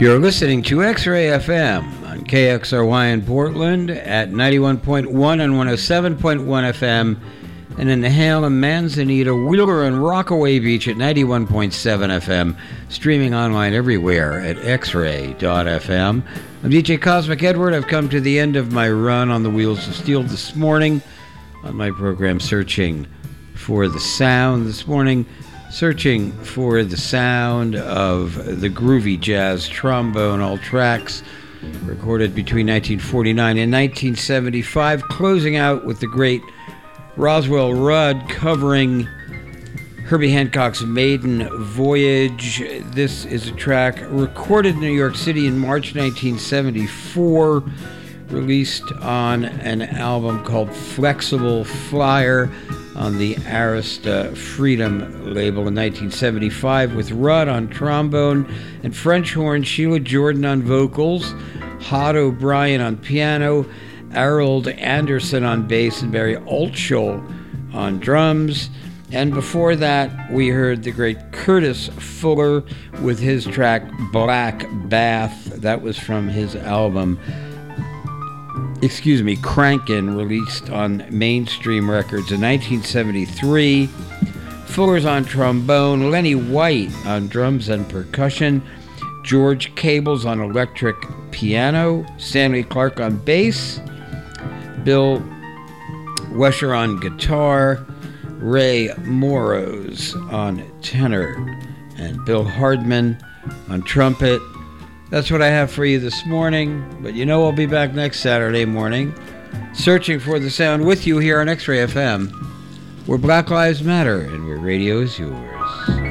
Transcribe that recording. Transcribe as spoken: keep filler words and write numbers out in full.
You're listening to X-Ray F M on K X R Y in Portland at ninety-one point one and one oh seven point one F M, and in the Halem, Manzanita, Wheeler, and Rockaway Beach at ninety-one point seven F M, streaming online everywhere at x ray dot f m. I'm D J Cosmic Edward. I've come to the end of my run on the Wheels of Steel this morning on my program Searching for the Sound. This morning, searching for the sound of the groovy jazz trombone, all tracks recorded between nineteen forty-nine and nineteen seventy-five, closing out with the great Roswell Rudd covering Herbie Hancock's Maiden Voyage. This is a track recorded in New York City in March nineteen seventy-four, released on an album called Flexible Flyer on the Arista Freedom label in nineteen seventy-five, with Rudd on trombone and French horn, Sheila Jordan on vocals, Hod O'Brien on piano, Harold Anderson on bass, and Barry Altschul on drums. And before that, we heard the great Curtis Fuller with his track Black Bath. That was from his album, excuse me, Crankin', released on Mainstream Records in nineteen seventy-three. Fuller's on trombone, Lenny White on drums and percussion, George Cables on electric piano, Stanley Clarke on bass, Bill Wesher on guitar, Ray Moros on tenor, and Bill Hardman on trumpet. That's what I have for you this morning, but you know I'll be back next Saturday morning, searching for the sound with you here on X-Ray F M, where Black Lives Matter and where radio is yours.